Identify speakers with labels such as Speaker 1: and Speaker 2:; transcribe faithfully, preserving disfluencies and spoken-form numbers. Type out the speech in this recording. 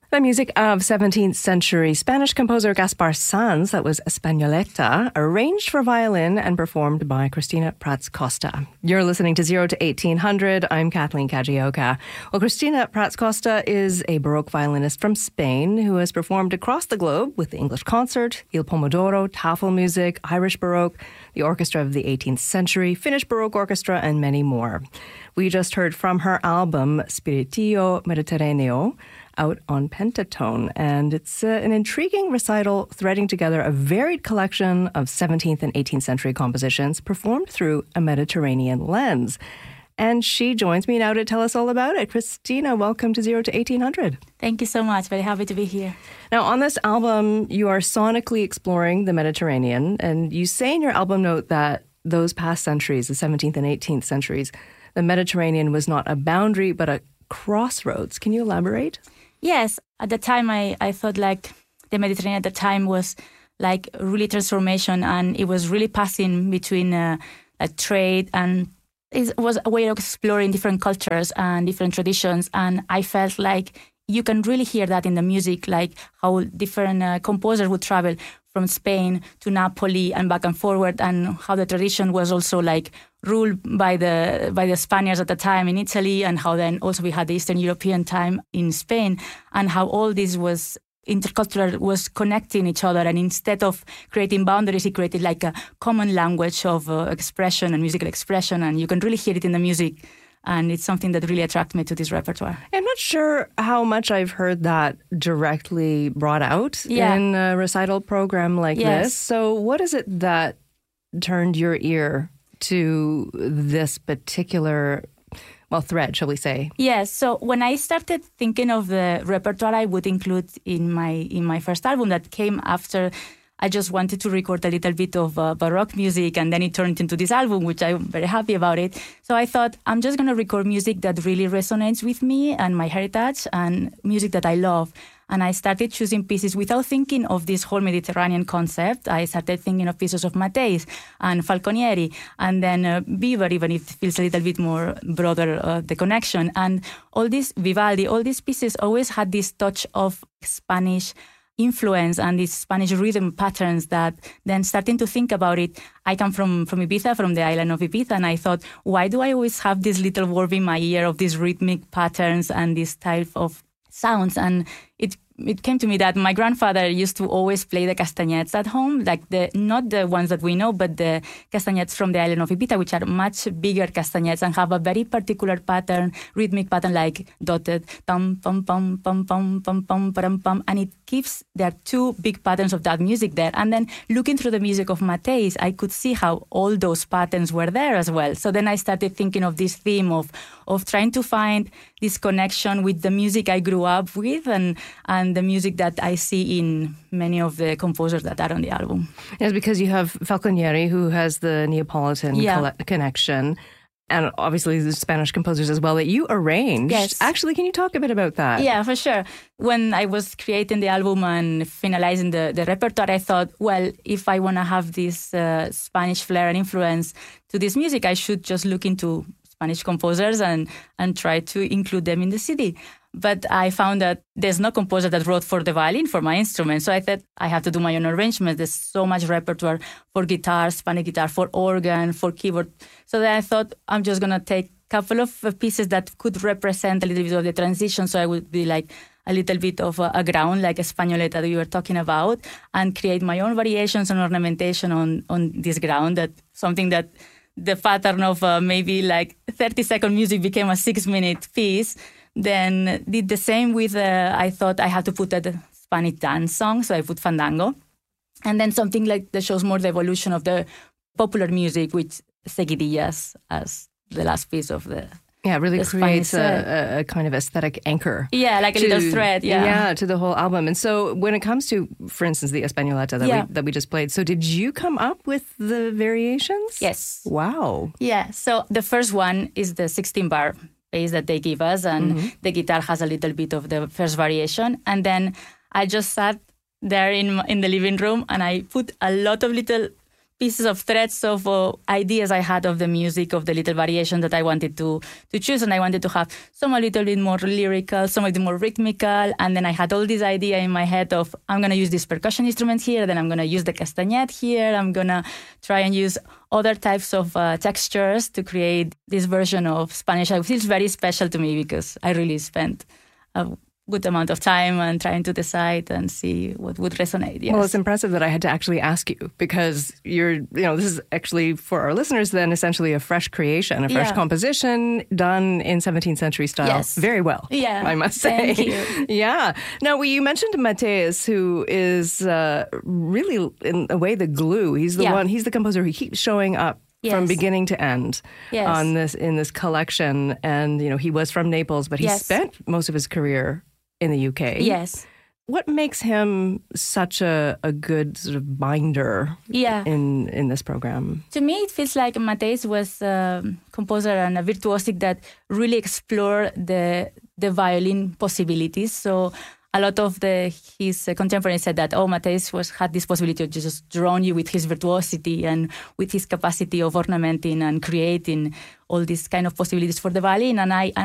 Speaker 1: The music of seventeenth century Spanish composer Gaspar Sanz, that was Españoleta, arranged for violin and performed by Cristina Prats Costa. You're listening to zero to eighteen hundred. I'm Kathleen Kajioka. Well, Cristina Prats Costa is a Baroque violinist from Spain who has performed across the globe with the English Concert, Il Pomodoro, Tafelmusik, Irish Baroque, the Orchestra of the eighteenth century, Finnish Baroque Orchestra, and many more. We just heard from her album Spiritillo Mediterraneo, out on Pentatone, and it's uh, an intriguing recital threading together a varied collection of seventeenth and eighteenth century compositions performed through a Mediterranean lens. And she joins me now to tell us all about it. Cristina, welcome to zero to eighteen hundred.
Speaker 2: Thank you so much. Very happy to be here.
Speaker 1: Now, on this album, you are sonically exploring the Mediterranean, and you say in your album note that those past centuries, the seventeenth and eighteenth centuries, the Mediterranean was not a boundary, but a crossroads. Can you elaborate?
Speaker 2: Yes, at the time I, I thought like the Mediterranean at the time was like really transformation, and it was really passing between uh, a trade, and it was a way of exploring different cultures and different traditions. And I felt like you can really hear that in the music, like how different uh, composers would travel from Spain to Napoli and back and forward, and how the tradition was also like ruled by the by the Spaniards at the time in Italy, and how then also we had the Eastern European time in Spain, and how all this was intercultural, was connecting each other, and instead of creating boundaries, it created like a common language of uh, expression and musical expression, and you can really hear it in the music. And it's something that really attracted me to this repertoire.
Speaker 1: I'm not sure how much I've heard that directly brought out yeah. in a recital program like
Speaker 2: yes.
Speaker 1: this. So what is it that turned your ear to this particular, well, thread, shall we say?
Speaker 2: Yes. So when I started thinking of the repertoire I would include in my in my first album that came after, I just wanted to record a little bit of uh, Baroque music, and then it turned into this album, which I'm very happy about it. So I thought, I'm just going to record music that really resonates with me and my heritage, and music that I love. And I started choosing pieces without thinking of this whole Mediterranean concept. I started thinking of pieces of Matthäus and Falconieri, and then uh, Biber, even if it feels a little bit more broader, uh, the connection. And all this, Vivaldi, all these pieces always had this touch of Spanish influence and these Spanish rhythm patterns that then starting to think about it, I come from, from Ibiza, from the island of Ibiza, and I thought, why do I always have this little word in my ear of these rhythmic patterns and this type of sounds? And it it came to me that my grandfather used to always play the castanets at home, like the not the ones that we know, but the castanets from the island of Ibiza, which are much bigger castanets and have a very particular pattern, rhythmic pattern, like dotted, pum, pum, pum, pum, pum, pum, pum, pum, pum. And it gives, there are two big patterns of that music there. And then looking through the music of Matthäus, I could see how all those patterns were there as well. So then I started thinking of this theme of, of trying to find this connection with the music I grew up with, and, and the music that I see in many of the composers that are on the album.
Speaker 1: Yes, because you have Falconieri, who has the Neapolitan yeah. connection, and obviously the Spanish composers as well that you arranged.
Speaker 2: Yes.
Speaker 1: Actually, can you talk a bit about that?
Speaker 2: Yeah, for sure. When I was creating the album and finalizing the, the repertoire, I thought, well, if I want to have this uh, Spanish flair and influence to this music, I should just look into Spanish composers and, and try to include them in the C D. But I found that there's no composer that wrote for the violin, for my instrument. So I thought I have to do my own arrangements. There's so much repertoire for guitar, Spanish guitar, for organ, for keyboard. So then I thought I'm just going to take a couple of pieces that could represent a little bit of the transition. So I would be like a little bit of a, a ground, like Españoleta that you were talking about, and create my own variations and ornamentation on, on this ground. That something that the pattern of uh, maybe like thirty second music became a six minute piece. Then did the same with, uh, I thought I had to put a Spanish dance song, so I put Fandango. And then something like that shows more the evolution of the popular music, with Seguidillas as the last piece of the
Speaker 1: Yeah, it really
Speaker 2: the
Speaker 1: creates a, a kind of aesthetic anchor.
Speaker 2: Yeah, like a
Speaker 1: to,
Speaker 2: little thread, yeah.
Speaker 1: Yeah, to the whole album. And so when it comes to, for instance, the Españoleta that,
Speaker 2: yeah.
Speaker 1: we, that we just played, so did you come up with the variations?
Speaker 2: Yes.
Speaker 1: Wow.
Speaker 2: Yeah, so the first one is the sixteen bar bass that they give us, and mm-hmm. the guitar has a little bit of the first variation. And then I just sat there in in the living room, and I put a lot of little pieces of threads of uh, ideas I had of the music, of the little variation that I wanted to to choose. And I wanted to have some a little bit more lyrical, some a bit more rhythmical. And then I had all this idea in my head of, I'm going to use this percussion instrument here, then I'm going to use the castañet here, I'm going to try and use other types of uh, textures to create this version of Spanish. It feels very special to me because I really spent a good amount of time and trying to decide and see what would resonate. Yes.
Speaker 1: Well, it's impressive that I had to actually ask you because you're, you know, this is actually for our listeners then essentially a fresh creation, a fresh
Speaker 2: yeah.
Speaker 1: composition done in seventeenth century style.
Speaker 2: Yes.
Speaker 1: Very well,
Speaker 2: yeah,
Speaker 1: I must say.
Speaker 2: Thank you.
Speaker 1: Yeah. Now, well, you mentioned Mateus, who is uh, really, in a way, the glue. He's the
Speaker 2: yeah.
Speaker 1: one, he's the composer who keeps showing up Yes. from beginning to end
Speaker 2: yes.
Speaker 1: on this in this collection. And, you know, he was from Naples, but he
Speaker 2: yes.
Speaker 1: spent most of his career in the U K.
Speaker 2: Yes.
Speaker 1: What makes him such a, a good sort of binder
Speaker 2: yeah.
Speaker 1: in, in this program?
Speaker 2: To me, it feels like Mateus was a composer and a virtuosic that really explored the the violin possibilities. So a lot of the his uh, contemporaries said that, oh, Mateus was had this possibility of just drawing you with his virtuosity and with his capacity of ornamenting and creating all these kind of possibilities for the violin. And I and